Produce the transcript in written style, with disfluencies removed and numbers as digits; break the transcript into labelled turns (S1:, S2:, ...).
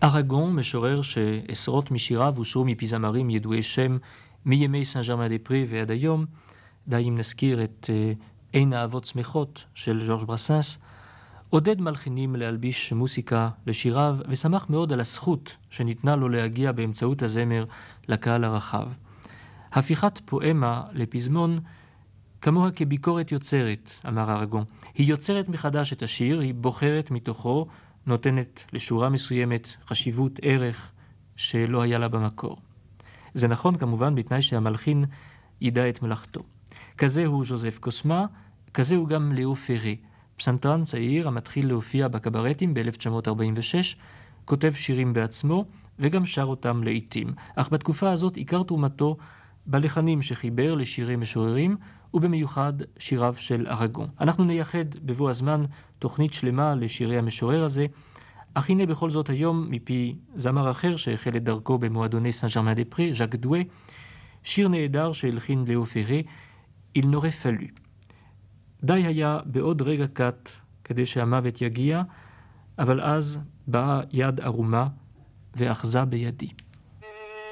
S1: אראגון, משורר שעשרות משיריו אושרו מפי זמרים ידועי שם מימי סן ז'רמן דה פרי ועד היום. די אם נזכיר את אין אהבות שמחות של ז'ורג' ברסנס, עודד מלחינים להלביש מוסיקה לשיריו, ושמח מאוד על הזכות שניתנה לו להגיע באמצעות הזמר לקהל הרחב. הפיכת פואמה לפזמון כמוה כביקורת יוצרת, אמר אראגון. היא יוצרת מחדש את השיר, היא בוחרת מתוכו, נותנת לשורה מסוימת חשיבות, ערך שלא היה לה במקור. זה נכון כמובן בתנאי שהמלחין ידע את מלאכתו. כזה הוא ז'וזף קוסמה, כזה הוא גם לאו פרי, פסנתרן צעיר המתחיל להופיע בקברטים ב-1946, כותב שירים בעצמו וגם שר אותם לעיתים. אך בתקופה הזאת עיקר תרומתו בלחנים שחיבר לשירי משוררים, ובמיוחד שיריו של אראגון. אנחנו נייחד בבוא הזמן תוכנית שלמה לשירי המשורר הזה, אך הנה בכל זאת היום מפי זמר אחר שהחל את דרכו במועדוני סן ז'רמן דה פרי, ז'אק דואה, שיר נהדר שהלחין לאו פרי, Il n'aurait fallu. די היה בעוד רגע קט כדי שהמוות יגיע, אבל אז באה יד ערומה ואחזה בידי.